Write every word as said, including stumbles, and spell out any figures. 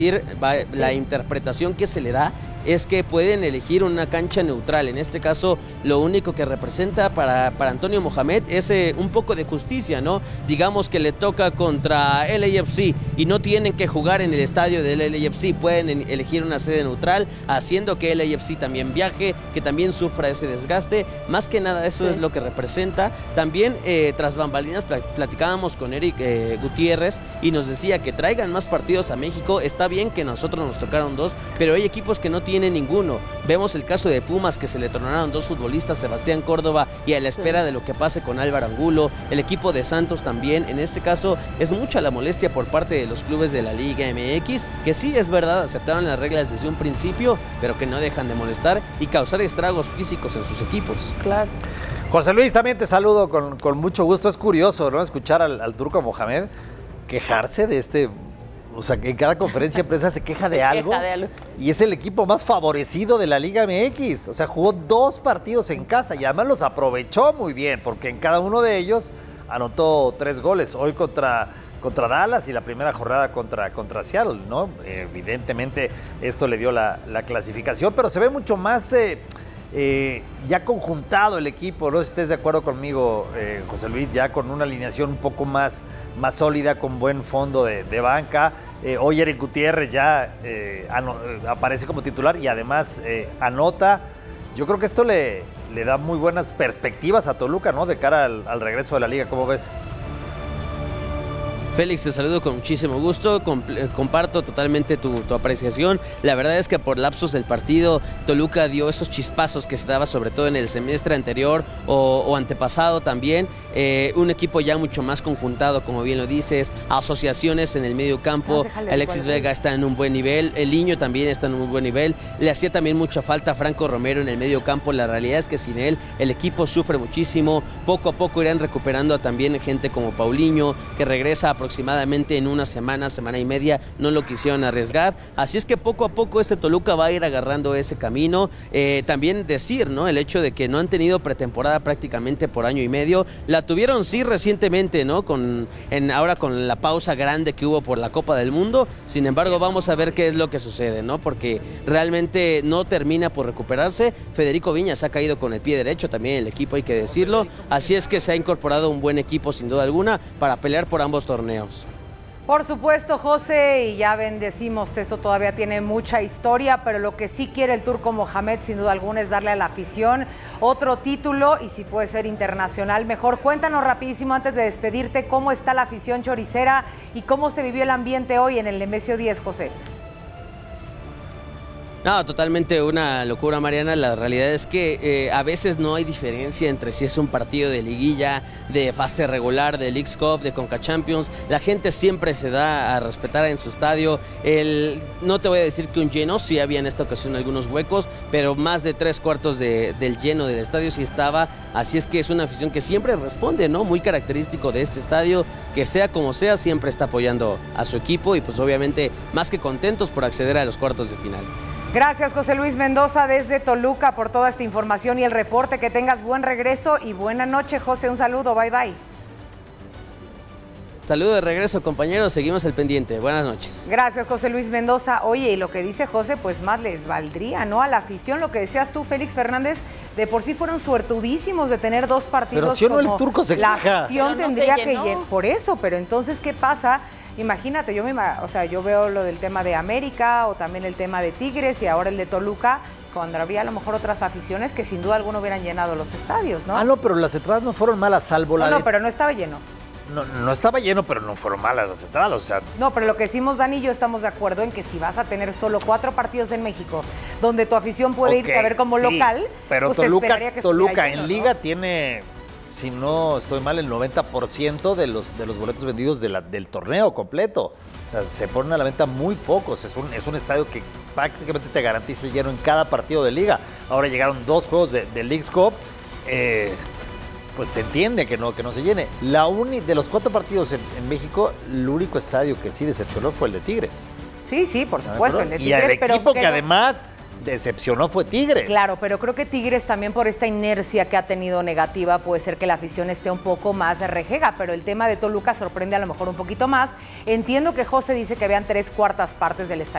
La interpretación que se le da es que pueden elegir una cancha neutral. En este caso, lo único que representa para, para Antonio Mohamed es eh, un poco de justicia, ¿no? Digamos que le toca contra L A F C y no tienen que jugar en el estadio del L A F C, pueden elegir una sede neutral, haciendo que L A F C también viaje, que también sufra ese desgaste. Más que nada eso sí. Es lo que representa. También eh, tras bambalinas platicábamos con Eric eh, Gutiérrez y nos decía que traigan más partidos a México. Está bien que nosotros nos tocaron dos, pero hay equipos que no tienen ninguno. Vemos el caso de Pumas, que se le tornaron dos futbolistas, Sebastián Córdoba, y a la espera sí. de lo que pase con Álvaro Angulo. El equipo de Santos también. En este caso es mucha la molestia por parte de los clubes de la Liga M X, que sí, es verdad, aceptaron las reglas desde un principio, pero que no dejan de molestar y causar estragos físicos en sus equipos. Claro. José Luis, también te saludo con, con mucho gusto. Es curioso, ¿no?, escuchar al, al Turco Mohamed quejarse de este... O sea, que en cada conferencia de prensa se queja de, algo, queja de algo y es el equipo más favorecido de la Liga M X. O sea, jugó dos partidos en casa y además los aprovechó muy bien, porque en cada uno de ellos anotó tres goles. Hoy contra, contra Dallas y la primera jornada contra, contra Seattle, ¿no? Evidentemente esto le dio la, la clasificación, pero se ve mucho más eh, eh, ya conjuntado el equipo. No sé si estés de acuerdo conmigo, eh, José Luis, ya con una alineación un poco más... más sólida, con buen fondo de, de banca. Eh, hoy Eric Gutiérrez ya eh, ano, aparece como titular y además eh, anota. Yo creo que esto le, le da muy buenas perspectivas a Toluca, ¿no?, de cara al, al regreso de la liga. ¿Cómo ves? Félix, te saludo con muchísimo gusto, comparto totalmente tu, tu apreciación. La verdad es que por lapsos del partido Toluca dio esos chispazos que se daba sobre todo en el semestre anterior o, o antepasado también. Eh, un equipo ya mucho más conjuntado, como bien lo dices, asociaciones en el medio campo. Alexis Vega está en un buen nivel, el Niño también está en un muy buen nivel. Le hacía también mucha falta Franco Romero en el medio campo. La realidad es que sin él el equipo sufre muchísimo. Poco a poco irán recuperando a también gente como Paulinho, que regresa a aproximadamente en una semana, semana y media, no lo quisieron arriesgar, así es que poco a poco este Toluca va a ir agarrando ese camino. Eh, también decir, ¿no?, el hecho de que no han tenido pretemporada prácticamente por año y medio, la tuvieron sí recientemente, ¿no?, con, en, ahora con la pausa grande que hubo por la Copa del Mundo. Sin embargo, vamos a ver qué es lo que sucede, ¿no?, porque realmente no termina por recuperarse. Federico Viñas ha caído con el pie derecho también el equipo, hay que decirlo, así es que se ha incorporado un buen equipo sin duda alguna para pelear por ambos torneos. Por supuesto, José, y ya bendecimos, esto todavía tiene mucha historia, pero lo que sí quiere el Turco Mohamed, sin duda alguna, es darle a la afición otro título, y si puede ser internacional, mejor. Cuéntanos rapidísimo, antes de despedirte, cómo está la afición choricera y cómo se vivió el ambiente hoy en el Nemesio diez, José. No, totalmente una locura, Mariana. La realidad es que eh, a veces no hay diferencia entre si es un partido de liguilla, de fase regular, de Leagues Cup, de Conca Champions. La gente siempre se da a respetar en su estadio. El, no te voy a decir que un lleno, sí había en esta ocasión algunos huecos, pero más de tres cuartos de, del lleno del estadio sí estaba. Así es que es una afición que siempre responde, ¿no? Muy característico de este estadio, que sea como sea, siempre está apoyando a su equipo y pues obviamente más que contentos por acceder a los cuartos de final. Gracias, José Luis Mendoza, desde Toluca, por toda esta información y el reporte. Que tengas buen regreso y buena noche, José. Un saludo, bye bye. Saludo de regreso, compañeros, seguimos al pendiente. Buenas noches. Gracias, José Luis Mendoza. Oye, y lo que dice José, pues más les valdría, ¿no?, a la afición. Lo que decías tú, Félix Fernández, de por sí fueron suertudísimos de tener dos partidos. Pero si no, el Turco se la queja. afición Pero no tendría se que llenó. llenar. Por eso, pero entonces, ¿qué pasa? Imagínate, yo me, o sea, yo veo lo del tema de América o también el tema de Tigres y ahora el de Toluca, cuando habría a lo mejor otras aficiones que sin duda alguna hubieran llenado los estadios, ¿no? Ah, no, pero las entradas no fueron malas, salvo la No, no, de... pero no estaba lleno. No, no estaba lleno, pero no fueron malas las entradas, o sea... No, pero lo que decimos Dani y yo estamos de acuerdo en que si vas a tener solo cuatro partidos en México, donde tu afición puede okay, irte a ver como sí, local, pero pues Toluca, que Toluca lleno, en ¿no? Liga tiene, si no estoy mal, el noventa por ciento de los, de los boletos vendidos de la, del torneo completo. O sea, se ponen a la venta muy pocos. Es un, es un estadio que prácticamente te garantiza el lleno en cada partido de Liga. Ahora llegaron dos juegos de, de Leagues Cup. Eh, pues se entiende que no, que no se llene. La uni, de los cuatro partidos en, en México, el único estadio que sí decepcionó fue el de Tigres. Sí, sí, por supuesto, el de Y Tigres, al pero equipo que no... además decepcionó fue Tigres. Claro, pero creo que Tigres también por esta inercia que ha tenido negativa puede ser que la afición esté un poco más rejega, pero el tema de Toluca sorprende a lo mejor un poquito más. Entiendo que José dice que vean tres cuartas partes del estadio